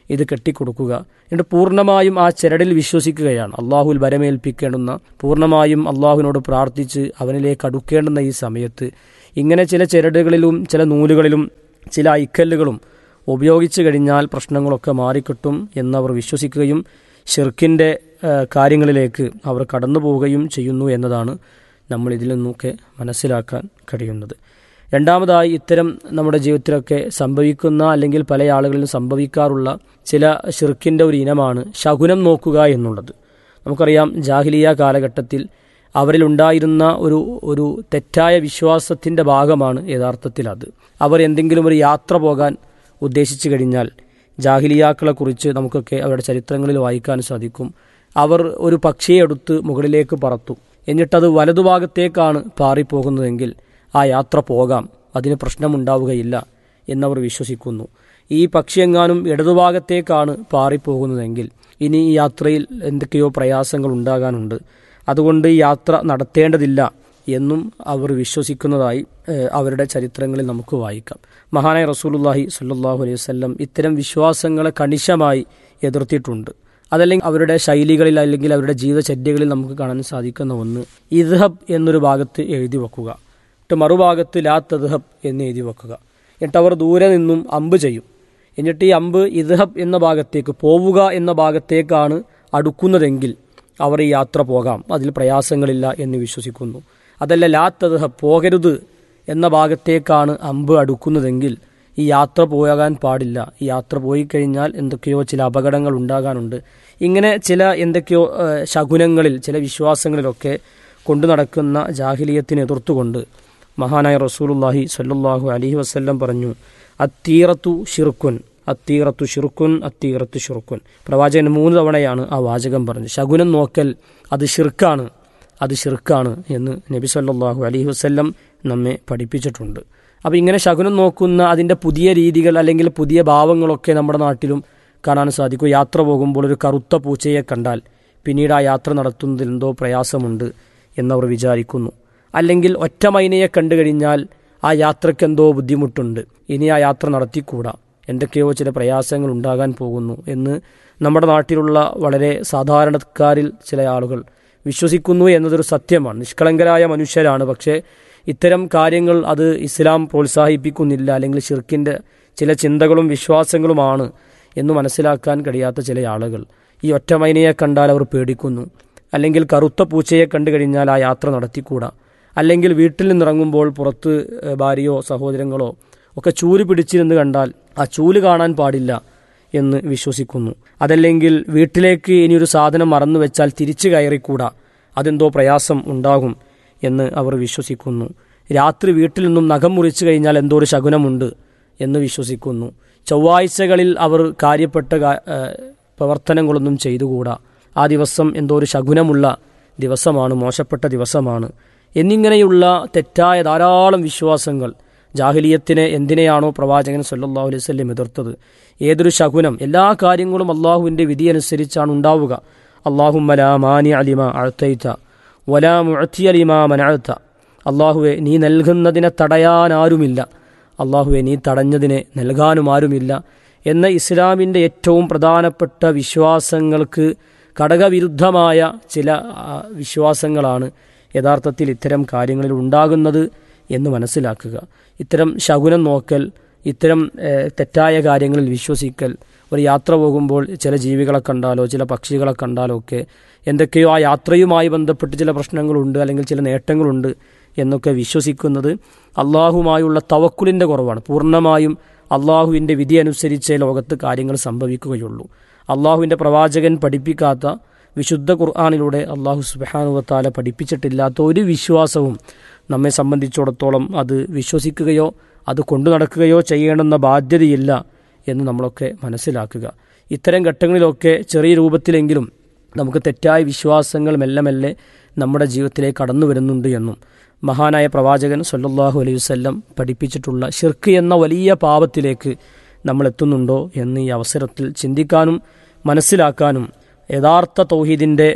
ഇത് കെട്ടിക്കൊടുക്കുക. എന്നിട്ട് പൂർണ്ണമായും ആ ചരടിൽ വിശ്വസിക്കുകയാണ്. അള്ളാഹുൽ വരമേൽപ്പിക്കേണ്ടുന്ന, പൂർണ്ണമായും അള്ളാഹുവിനോട് പ്രാർത്ഥിച്ച് അവനിലേക്ക് അടുക്കേണ്ടുന്ന ഈ സമയത്ത് ഇങ്ങനെ ചില ചരടുകളിലും ചില നൂലുകളിലും ചില ഐക്കല്ലുകളും ഉപയോഗിച്ചു കഴിഞ്ഞാൽ പ്രശ്നങ്ങളൊക്കെ മാറിക്കിട്ടും എന്നവർ വിശ്വസിക്കുകയും ഷിർക്കിൻ്റെ കാര്യങ്ങളിലേക്ക് അവർ കടന്നു പോവുകയും ചെയ്യുന്നു എന്നതാണ് നമ്മൾ ഇതിൽ നിന്നൊക്കെ മനസ്സിലാക്കാൻ കഴിയുന്നത്. രണ്ടാമതായി, ഇത്തരം നമ്മുടെ ജീവിതത്തിലൊക്കെ സംഭവിക്കുന്ന അല്ലെങ്കിൽ പല ആളുകളിലും സംഭവിക്കാറുള്ള ചില ഷിർക്കിൻ്റെ ഒരു ഇനമാണ് ശകുനം നോക്കുക എന്നുള്ളത്. നമുക്കറിയാം, ജാഹിലിയ കാലഘട്ടത്തിൽ അവരിലുണ്ടായിരുന്ന ഒരു ഒരു തെറ്റായ വിശ്വാസത്തിൻ്റെ ഭാഗമാണ് യഥാർത്ഥത്തിൽ അത്. അവർ എന്തെങ്കിലും ഒരു യാത്ര പോകാൻ ഉദ്ദേശിച്ചു കഴിഞ്ഞാൽ ജാഹിലിയാക്കളെക്കുറിച്ച് നമുക്കൊക്കെ അവരുടെ ചരിത്രങ്ങളിൽ വായിക്കാൻ സാധിക്കും. അവർ ഒരു പക്ഷിയെ എടുത്ത് മുകളിലേക്ക് പറത്തും. എന്നിട്ടത് വലതുഭാഗത്തേക്കാണ് പാറിപ്പോകുന്നതെങ്കിൽ ആ യാത്ര പോകാം, അതിന് പ്രശ്നമുണ്ടാവുകയില്ല എന്നവർ വിശ്വസിക്കുന്നു. ഈ പക്ഷിയെങ്ങാനും ഇടതുഭാഗത്തേക്കാണ് പാറിപ്പോകുന്നതെങ്കിൽ ഇനി ഈ യാത്രയിൽ എന്തൊക്കെയോ പ്രയാസങ്ങൾ ഉണ്ടാകാനുണ്ട്, അതുകൊണ്ട് ഈ യാത്ര നടത്തേണ്ടതില്ല എന്നും അവർ വിശ്വസിക്കുന്നതായി അവരുടെ ചരിത്രങ്ങളിൽ നമുക്ക് വായിക്കാം. മഹാനായ റസൂലുള്ളാഹി സ്വല്ലല്ലാഹു അലൈഹി വസല്ലം ഇത്തരം വിശ്വാസങ്ങളെ കണിശമായി എതിർത്തിട്ടുണ്ട്. അതല്ലെങ്കിൽ അവരുടെ ശൈലികളിൽ അല്ലെങ്കിൽ അവരുടെ ജീവിതചര്യകളിൽ നമുക്ക് കാണാൻ സാധിക്കുന്ന ഒന്ന്, ഇദ്ഹബ് എന്നൊരു ഭാഗത്ത് എഴുതി വെക്കുക, എന്നിട്ട് മറുഭാഗത്ത് ലാ തദ്ഹബ് എന്ന് എഴുതി വെക്കുക. എന്നിട്ട് അവർ ദൂരെ നിന്നും അമ്പ് ചെയ്യും. എന്നിട്ട് ഈ അമ്പ് ഇദ്ഹബ് എന്ന ഭാഗത്തേക്ക്, പോവുക എന്ന ഭാഗത്തേക്കാണ് അടുക്കുന്നതെങ്കിൽ അവർ ഈ യാത്ര പോകാം, അതിൽ പ്രയാസങ്ങളില്ല എന്ന് വിശ്വസിക്കുന്നു. അതല്ല ലാ തദ്ഹബ്, പോകരുത് എന്ന ഭാഗത്തേക്കാണ് അമ്പ് അടുക്കുന്നതെങ്കിൽ ഈ യാത്ര പോകാൻ പാടില്ല, ഈ യാത്ര പോയി കഴിഞ്ഞാൽ എന്തൊക്കെയോ ചില അപകടങ്ങൾ ഉണ്ടാകാനുണ്ട്. ഇങ്ങനെ ചില എന്തൊക്കെയോ ശകുനങ്ങളിൽ, ചില വിശ്വാസങ്ങളിലൊക്കെ കൊണ്ടു നടക്കുന്ന ജാഹിലിയത്തിനെ എതിർത്തുകൊണ്ട് മഹാനായ റസൂലുള്ളാഹി സ്വല്ലല്ലാഹു അലൈഹി വസല്ലം പറഞ്ഞു, അത്തീറത്തു ഷിർക്കുൻ, അത്തീറത്തു ഷിർക്കുൻ, അത്തീറത്തു ഷിർക്കുൻ. പ്രവാചകൻ മൂന്ന് തവണയാണ് ആ വാചകം പറഞ്ഞു. ശകുനം നോക്കൽ അത് ഷിർക്കാണ്, അത് ഷിർക്കാണ് എന്ന് നബി സല്ലല്ലാഹു അലൈഹി വസല്ലം നമ്മെ പഠിപ്പിച്ചിട്ടുണ്ട്. അപ്പോൾ ഇങ്ങനെ ശകുനം നോക്കുന്ന അതിൻ്റെ പുതിയ രീതികൾ അല്ലെങ്കിൽ പുതിയ ഭാവങ്ങളൊക്കെ നമ്മുടെ നാട്ടിലും കാണാൻ സാധിക്കും. യാത്ര പോകുമ്പോൾ ഒരു കറുത്ത പൂച്ചയെ കണ്ടാൽ പിന്നീട് ആ യാത്ര നടത്തുന്നതിൽ എന്തോ പ്രയാസമുണ്ട് എന്നവർ വിചാരിക്കുന്നു. അല്ലെങ്കിൽ ഒറ്റ മൈനയെ കണ്ടു കഴിഞ്ഞാൽ ആ യാത്രയ്ക്ക് എന്തോ ബുദ്ധിമുട്ടുണ്ട്, ഇനി ആ യാത്ര നടത്തിക്കൂടാ, എന്തൊക്കെയോ ചില പ്രയാസങ്ങൾ ഉണ്ടാകാൻ പോകുന്നു എന്ന് നമ്മുടെ നാട്ടിലുള്ള വളരെ സാധാരണക്കാരിൽ ചില ആളുകൾ വിശ്വസിക്കുന്നു എന്നതൊരു സത്യമാണ്. നിഷ്കളങ്കരായ മനുഷ്യരാണ്, പക്ഷേ ഇത്തരം കാര്യങ്ങൾ അത് ഇസ്ലാം പ്രോത്സാഹിപ്പിക്കുന്നില്ല, അല്ലെങ്കിൽ ഷിർക്കിൻ്റെ ചില ചിന്തകളും വിശ്വാസങ്ങളുമാണ് എന്ന് മനസ്സിലാക്കാൻ കഴിയാത്ത ചില ആളുകൾ ഈ ഒറ്റമൈനയെ കണ്ടാൽ അവർ പേടിക്കുന്നു, അല്ലെങ്കിൽ കറുത്ത പൂച്ചയെ കണ്ടു കഴിഞ്ഞാൽ ആ യാത്ര നടത്തിക്കൂടാ, അല്ലെങ്കിൽ വീട്ടിൽ നിന്നിറങ്ങുമ്പോൾ പുറത്ത് ഭാര്യയോ സഹോദരങ്ങളോ ഒക്കെ ചൂല് പിടിച്ചിരുന്ന് കണ്ടാൽ ആ ചൂല് കാണാൻ പാടില്ല എന്ന് വിശ്വസിക്കുന്നു. അതല്ലെങ്കിൽ വീട്ടിലേക്ക് ഇനിയൊരു സാധനം മറന്നു വെച്ചാൽ തിരിച്ചു കയറിക്കൂടാ, അതെന്തോ പ്രയാസം ഉണ്ടാകും എന്ന് അവർ വിശ്വസിക്കുന്നു. രാത്രി വീട്ടിൽ നിന്നും നഖം മുറിച്ചു കഴിഞ്ഞാൽ എന്തോ ഒരു ശകുനമുണ്ട് എന്ന് വിശ്വസിക്കുന്നു. ചൊവ്വാഴ്ചകളിൽ അവർ കാര്യപ്പെട്ട പ്രവർത്തനങ്ങളൊന്നും ചെയ്തുകൂടാ, ആ ദിവസം എന്തോ ഒരു ശകുനമുള്ള ദിവസമാണ്, മോശപ്പെട്ട ദിവസമാണ് എന്നിങ്ങനെയുള്ള തെറ്റായ ധാരാളം വിശ്വാസങ്ങൾ. ജാഹിലിയത്തിനെ എന്തിനെയാണോ പ്രവാചകൻ സല്ലല്ലാഹു അലൈഹി വസല്ലം എതിർത്തത്, ഏതൊരു ശകുനം, എല്ലാ കാര്യങ്ങളും അള്ളാഹുവിൻ്റെ വിധി അനുസരിച്ചാണ് ഉണ്ടാവുക. അല്ലാഹുമ്മ ലാ മാനിഅ ലിമാ അഅ്തൈത വലാ മുഅ്തിയ ലിമാ മനഅത. അള്ളാഹുവെ നീ നൽകുന്നതിനെ തടയാൻ ആരുമില്ല, അള്ളാഹുവെ നീ തടഞ്ഞതിനെ നൽകാനും ആരുമില്ല എന്ന ഇസ്ലാമിൻ്റെ ഏറ്റവും പ്രധാനപ്പെട്ട വിശ്വാസങ്ങൾക്ക് ഘടകവിരുദ്ധമായ ചില വിശ്വാസങ്ങളാണ് യഥാർത്ഥത്തിൽ ഇത്തരം കാര്യങ്ങളിൽ ഉണ്ടാകുന്നത് എന്ന് മനസ്സിലാക്കുക. ഇത്തരം ശകുനം നോക്കൽ, ഇത്തരം തെറ്റായ കാര്യങ്ങളിൽ വിശ്വസിക്കൽ, ഒരു യാത്ര പോകുമ്പോൾ ചില ജീവികളെ കണ്ടാലോ ചില പക്ഷികളെ കണ്ടാലോ ഒക്കെ എന്തൊക്കെയോ ആ യാത്രയുമായി ബന്ധപ്പെട്ട് ചില പ്രശ്നങ്ങളുണ്ട് അല്ലെങ്കിൽ ചില നേട്ടങ്ങളുണ്ട് എന്നൊക്കെ വിശ്വസിക്കുന്നത് അള്ളാഹുമായുള്ള തവക്കുലിൻ്റെ കുറവാണ്. പൂർണ്ണമായും അള്ളാഹുവിൻ്റെ വിധി അനുസരിച്ചേ ലോകത്ത് കാര്യങ്ങൾ സംഭവിക്കുകയുള്ളൂ. അള്ളാഹുവിൻ്റെ പ്രവാചകൻ പഠിപ്പിക്കാത്ത, വിശുദ്ധ ഖുർആനിലൂടെ അള്ളാഹു സുബ്ഹാനഹു വ തആല പഠിപ്പിച്ചിട്ടില്ലാത്ത ഒരു വിശ്വാസവും നമ്മെ സംബന്ധിച്ചിടത്തോളം അത് വിശ്വസിക്കുകയോ അത് കൊണ്ടു നടക്കുകയോ ചെയ്യണമെന്ന ബാധ്യതയില്ല എന്ന് നമ്മളൊക്കെ മനസ്സിലാക്കുക. ഇത്തരം ഘട്ടങ്ങളിലൊക്കെ ചെറിയ രൂപത്തിലെങ്കിലും നമുക്ക് തെറ്റായ വിശ്വാസങ്ങൾ മെല്ലെ മെല്ലെ നമ്മുടെ ജീവിതത്തിലേക്ക് കടന്നു വരുന്നുണ്ട് എന്നും മഹാനായ പ്രവാചകൻ സല്ലല്ലാഹു അലൈഹി വസല്ലം പഠിപ്പിച്ചിട്ടുള്ള ഷിർക്ക് എന്ന വലിയ പാപത്തിലേക്ക് നമ്മൾ എത്തുന്നുണ്ടോ എന്ന് ഈ അവസരത്തിൽ ചിന്തിക്കാനും മനസ്സിലാക്കാനും യഥാർത്ഥ തൗഹീദിൻ്റെ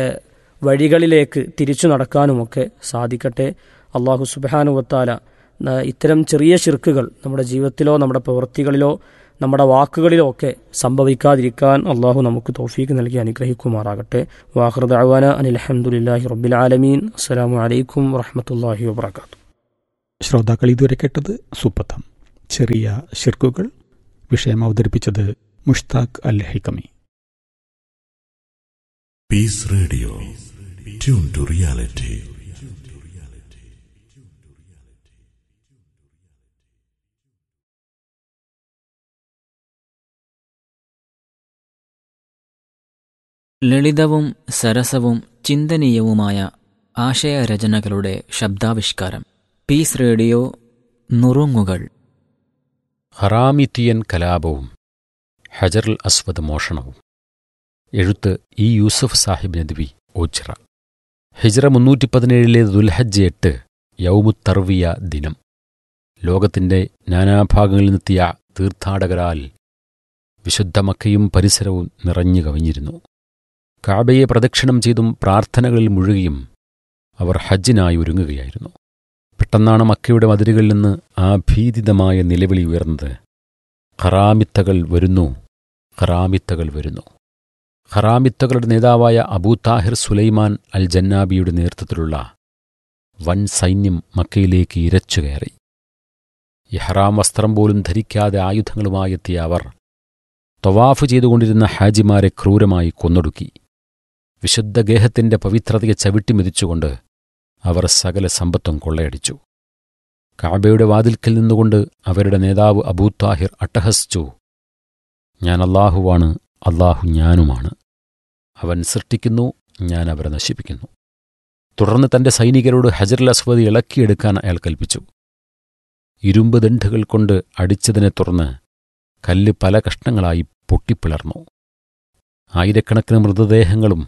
വഴികളിലേക്ക് തിരിച്ചു നടക്കാനുമൊക്കെ സാധിക്കട്ടെ. അള്ളാഹു സുബ്ഹാനഹു വ തആല ഇത്തരം ചെറിയ ഷിർക്കുകൾ നമ്മുടെ ജീവിതത്തിലോ നമ്മുടെ പ്രവൃത്തികളിലോ നമ്മുടെ വാക്കുകളിലൊക്കെ സംഭവിക്കാതിരിക്കാൻ അള്ളാഹു നമുക്ക് തൗഫീക്ക് നൽകി അനുഗ്രഹിക്കുമാറാകട്ടെ. വാഖിറു ദഅ്വാന അനിൽ ഹംദുലില്ലാഹി റബ്ബിൽ ആലമീൻ. അസ്സലാമു അലൈക്കും വറഹ്മത്തുള്ളാഹി വബറകാതുഹു. ശ്രോതാക്കൾ ഇതുവരെ കേട്ടത് സുപ്പഥം ചെറിയ ശിർക്കുകൾ. വിഷയം അവതരിപ്പിച്ചത് മുഷ്താഖ് അൽ Hikami. Piece radio, tune to reality. ലളിതവും സരസവും ചിന്തനീയവുമായ ആശയരചനകളുടെ ശബ്ദാവിഷ്കാരം. പീസ് റേഡിയോ നുറുങ്ങുകൾ. ഹറാമിത്തിയൻ കലാപവും ഹജറുൽ അസ്വദ് മോഷണവും. എഴുത്ത് ഇ യൂസുഫ് സാഹിബ് നദ്വി, ഓച്ചിറ. ഹിജ്റ മുന്നൂറ്റി പതിനേഴിലെ ദുൽഹജ്ജ് എട്ട്, യൗമുത്തർവിയ ദിനം. ലോകത്തിന്റെ നാനാഭാഗങ്ങളിൽ നിന്നെത്തിയ തീർത്ഥാടകരാൽ വിശുദ്ധ മക്കയും പരിസരവും നിറഞ്ഞു കവിഞ്ഞിരുന്നു. കാബയെ പ്രദക്ഷിണം ചെയ്തും പ്രാർത്ഥനകളിൽ മുഴുകിയും അവർ ഹജ്ജിനായി ഒരുങ്ങുകയായിരുന്നു. പെട്ടെന്നാണ് മക്കയുടെ മതിലുകളിൽ നിന്ന് ആ ഭീതിതമായ നിലവിളി ഉയർന്നത്. ഖറാമിത്തകൾ വരുന്നു, ഖറാമിത്തകൾ വരുന്നു. ഖറാമിത്തകളുടെ നേതാവായ അബൂ താഹിർ സുലൈമാൻ അൽ ജന്നാബിയുടെ നേതൃത്വത്തിലുള്ള വൻ സൈന്യം മക്കയിലേക്ക് ഇരച്ചുകയറി. ഇഹ്റാം വസ്ത്രം പോലും ധരിക്കാതെ ആയുധങ്ങളുമായെത്തിയ അവർ തവാഫ് ചെയ്തുകൊണ്ടിരുന്ന ഹാജിമാരെ ക്രൂരമായി കൊന്നൊടുക്കി. വിശുദ്ധ ഗേഹത്തിന്റെ പവിത്രതയെ ചവിട്ടിമെതിച്ചുകൊണ്ട് അവർ സകല സമ്പത്തും കൊള്ളയടിച്ചു. കാബയുടെ വാതിൽക്കൽ നിന്നുകൊണ്ട് അവരുടെ നേതാവ് അബൂ താഹിർ അട്ടഹസിച്ചു, ഞാൻ അല്ലാഹുവാണ്, അല്ലാഹു ഞാനുമാണ്. അവൻ സൃഷ്ടിക്കുന്നു, ഞാൻ അവരെ നശിപ്പിക്കുന്നു. തുടർന്ന് തന്റെ സൈനികരോട് ഹജറുൽ അസ്വദ് ഇളക്കിയെടുക്കാൻ അയാൾ കൽപ്പിച്ചു. ഇരുമ്പ് ദണ്ഡുകൾ കൊണ്ട് അടിച്ചതിനെ തുടർന്ന് കല്ല് പല കഷ്ണങ്ങളായി പൊട്ടിപ്പിളർന്നു. ആയിരക്കണക്കിന് മൃതദേഹങ്ങളും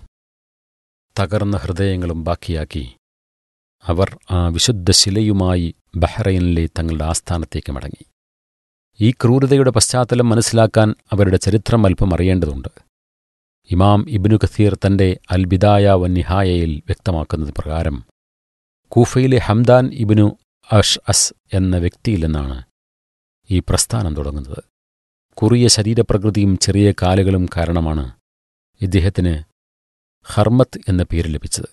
തകർന്ന ഹൃദയങ്ങളും ബാക്കിയാക്കി അവർ ആ വിശുദ്ധ ശിലയുമായി ബഹ്റൈനിലെ തങ്ങളുടെ ആസ്ഥാനത്തേക്ക് മടങ്ങി. ഈ ക്രൂരതയുടെ പശ്ചാത്തലം മനസ്സിലാക്കാൻ അവരുടെ ചരിത്രം അല്പം അറിയേണ്ടതുണ്ട്. ഇമാം ഇബ്നു കസീർ തന്റെ അൽ ബിദായ വന്നിഹായയിൽ വ്യക്തമാക്കുന്നത് പ്രകാരം കൂഫയിലെ ഹംദാൻ ഇബ്നു അഷ് അസ് എന്ന വ്യക്തിയിൽ നിന്നാണ് ഈ പ്രസ്ഥാനം തുടങ്ങുന്നത്. കുറിയ ശരീരപ്രകൃതിയും ചെറിയ കാലുകളും കാരണമാണ് ഇദ്ദേഹത്തിന് ഹർമത്ത് എന്ന പേര് ലഭിച്ചത്.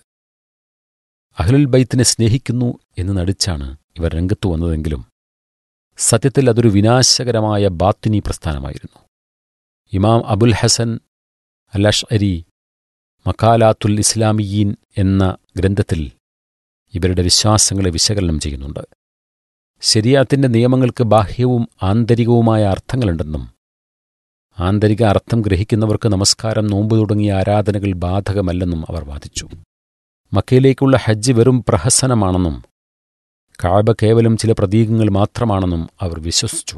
അഹ്ലുൽ ബൈത്തിനെ സ്നേഹിക്കുന്നു എന്ന് നടിച്ചാണ് ഇവർ രംഗത്തു വന്നതെങ്കിലും സത്യത്തിൽ അതൊരു വിനാശകരമായ ബാത്തിനി പ്രസ്ഥാനമായിരുന്നു. ഇമാം അബുൽ ഹസൻ അൽ അഷ്അരി മക്കാലാത്തുൽ ഇസ്ലാമിയീൻ എന്ന ഗ്രന്ഥത്തിൽ ഇവരുടെ വിശ്വാസങ്ങളെ വിശകലനം ചെയ്യുന്നുണ്ട്. ശരിയാത്തിന്റെ നിയമങ്ങൾക്ക് ബാഹ്യവും ആന്തരികവുമായ അർത്ഥങ്ങളുണ്ടെന്നും ആന്തരിക അർത്ഥം ഗ്രഹിക്കുന്നവർക്ക് നമസ്കാരം, നോമ്പ് തുടങ്ങിയ ആരാധനകൾ ബാധകമല്ലെന്നും അവർ വാദിച്ചു. മക്കയിലേക്കുള്ള ഹജ്ജ് വെറും പ്രഹസനമാണെന്നും കഅബ കേവലം ചില പ്രതീകങ്ങൾ മാത്രമാണെന്നും അവർ വിശ്വസിച്ചു.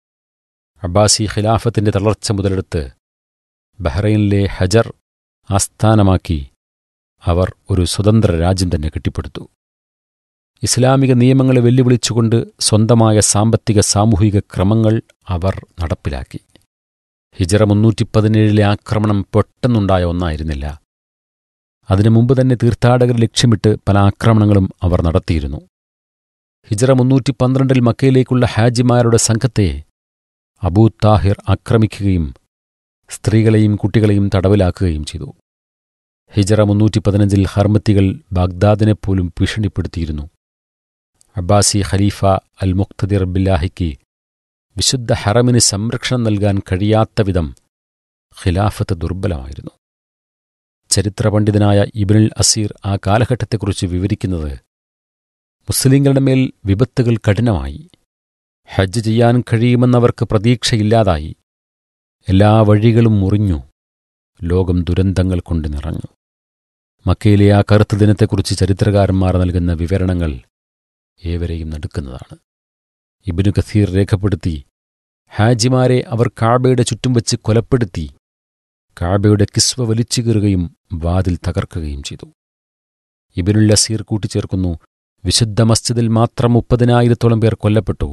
അബ്ബാസി ഖിലാഫത്തിന്റെ തളർച്ച മുതലെടുത്ത് ബഹ്റൈനിലെ ഹജർ ആസ്ഥാനമാക്കി അവർ ഒരു സ്വതന്ത്ര രാജ്യം തന്നെ കെട്ടിപ്പടുത്തു. ഇസ്ലാമിക നിയമങ്ങളെ വെല്ലുവിളിച്ചുകൊണ്ട് സ്വന്തമായ സാമ്പത്തിക സാമൂഹിക ക്രമങ്ങൾ അവർ നടപ്പിലാക്കി. ഹിജ്റ മുന്നൂറ്റി പതിനേഴിലെ ആക്രമണം പെട്ടെന്നുണ്ടായ ഒന്നായിരുന്നില്ല. അതിനു മുമ്പ് തന്നെ തീർത്ഥാടകർ ലക്ഷ്യമിട്ട് പല ആക്രമണങ്ങളും അവർ നടത്തിയിരുന്നു. ഹിജ്റ മുന്നൂറ്റി പന്ത്രണ്ടിൽ മക്കയിലേക്കുള്ള ഹാജിമാരുടെ സംഘത്തെ അബൂ താഹിർ ആക്രമിക്കുകയും സ്ത്രീകളെയും കുട്ടികളെയും തടവിലാക്കുകയും ചെയ്തു. ഹിജ്റ മുന്നൂറ്റി പതിനഞ്ചിൽ ഹർമത്തികൾ ബാഗ്ദാദിനെപ്പോലും ഭീഷണിപ്പെടുത്തിയിരുന്നു. അബ്ബാസി ഖലീഫ അൽ മുഖ്തദിർ ബില്ലാഹിക്ക് വിശുദ്ധ ഹറമിന് സംരക്ഷണം നൽകാൻ കഴിയാത്ത വിധം ഖിലാഫത്ത് ദുർബലമായിരുന്നു. ചരിത്രപണ്ഡിതനായ ഇബ്നുൽ അസീർ ആ കാലഘട്ടത്തെക്കുറിച്ച് വിവരിക്കുന്നത്, മുസ്ലിങ്ങളുടെ മേൽ വിപത്തുകൾ കഠിനമായി, ഹജ്ജ് ചെയ്യാൻ കഴിയുമെന്നവർക്ക് പ്രതീക്ഷയില്ലാതായി, എല്ലാ വഴികളും മുറിഞ്ഞു, ലോകം ദുരന്തങ്ങൾ കൊണ്ട് നിറഞ്ഞു. മക്കയിലെ ആ കറുത്ത ദിനത്തെക്കുറിച്ച് ചരിത്രകാരന്മാർ നൽകുന്ന വിവരണങ്ങൾ ഏവരെയും നടുക്കുന്നതാണ്. ഇബ്നു കസീർ രേഖപ്പെടുത്തി, ഹാജിമാരെ അവർ കാബയുടെ ചുറ്റും വച്ച് കൊലപ്പെടുത്തി, കാബയുടെ കിസ്വ വലിച്ചു കീറുകയും വാതിൽ തകർക്കുകയും ചെയ്തു. ഇബ്നുൽ അസീർ കൂട്ടിച്ചേർക്കുന്നു, വിശുദ്ധ മസ്ജിദിൽ മാത്രം മുപ്പതിനായിരത്തോളം പേർ കൊല്ലപ്പെട്ടു.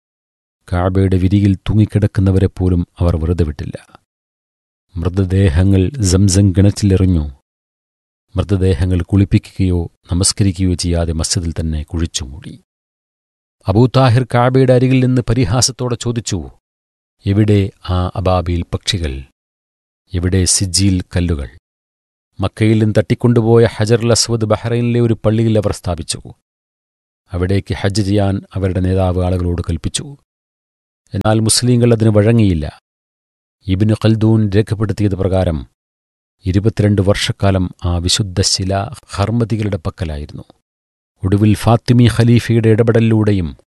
കാബയുടെ വിരിയിൽ തൂങ്ങിക്കിടക്കുന്നവരെപ്പോലും അവർ വെറുതെ വിട്ടില്ല. മൃതദേഹങ്ങൾ സംസം കിണറ്റിലെറിഞ്ഞു. മൃതദേഹങ്ങൾ കുളിപ്പിക്കുകയോ നമസ്കരിക്കുകയോ ചെയ്യാതെ മസ്ജിദിൽ തന്നെ കുഴിച്ചുമൂടി. അബൂ താഹിർ കാബയുടെ അരികിൽ നിന്ന് പരിഹാസത്തോടെ ചോദിച്ചു, എവിടെ ആ അബാബീൽ പക്ഷികൾ? എവിടെ സിജീൽ കല്ലുകൾ? മക്കയിൽ നിന്ന് തട്ടിക്കൊണ്ടുപോയ ഹജറുൽ അസ്വദ് ബഹ്റൈനിലെ ഒരു പള്ളിയിൽ അവർ സ്ഥാപിച്ചു. അവിടേക്ക് ഹജ്ജ് ചെയ്യാൻ അവരുടെ നേതാവ് ആളുകളോട് കൽപ്പിച്ചു. എന്നാൽ മുസ്ലിങ്ങൾ അതിന് വഴങ്ങിയില്ല. ഇബ്നു ഖൽദൂൻ രേഖപ്പെടുത്തിയത് പ്രകാരം ഇരുപത്തിരണ്ട് വർഷക്കാലം ആ വിശുദ്ധ ശില ഹർമതികളുടെ പക്കലായിരുന്നു. ഒടുവിൽ ഫാത്തിമി ഖലീഫയുടെ ഇടപെടലിലൂടെയും